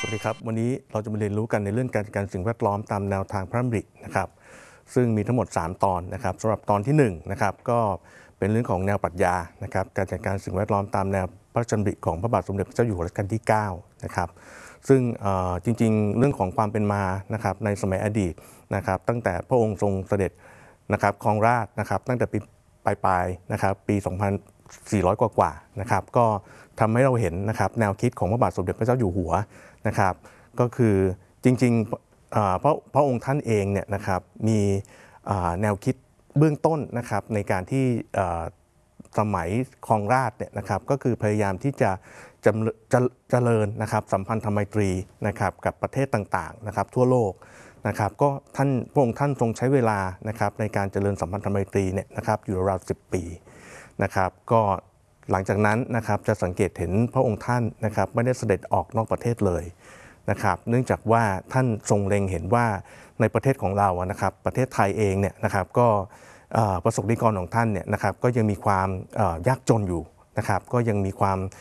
วัสดีครับวันนี้เราจะมาเรียนรู้กันในเรื่องการจัดการสิ่งแวดล้อมตามแนวทางพระดำรินะครับซึ่งมีทั้งหมด3ตอนนะครับสำหรับตอนที่1นะครับก็เป็นเรื่องของแนวปรัชญานะครับการจัดการสิ่งแวดล้อมตามแนวพระราชดำริของพระบาทสมเด็จพระเจ้าอยู่หัวรัชกาลที่9นะครับซึ่งจริงๆเรื่องของความเป็นมานะครับในสมัยอดีตนะครับตั้งแต่พระองค์ทรงเสด็จนะครับครองราชย์นะครับตั้งแต่ปีปลายนะครับปี2400กว่านะครับก็ทำให้เราเห็นนะครับแนวคิดของพระบาทสมเด็จพระเจ้าอยู่หัวนะครับก็คือจริงๆพระองค์ท่านเองเนี่ยนะครับมีแนวคิดเบื้องต้นนะครับในการที่สมัยครองราชย์เนี่ยนะครับก็คือพยายามที่จะเจริญนะครับสัมพันธไมตรีนะครับกับประเทศต่างๆนะครับทั่วโลกนะครับก็พระองค์ท่านทรงใช้เวลานะครับในการเจริญสัมพันธไมตรีเนี่ยนะครับอยู่ราว10 ปีนะครับก็หลังจากนั้นนะครับจะสังเกตเห็นพระองค์ท่านนะครับไม่ได้เสด็จออกนอกประเทศเลยนะครับเนื่องจากว่าท่านทรงเล็งเห็นว่าในประเทศของเรานะครับประเทศไทยเองเนี่ยนะครับก็ประสบนิกรของท่านเนี่ยนะครับก็ยังมีความยากจนอยู่นะครับก็ยังมีความ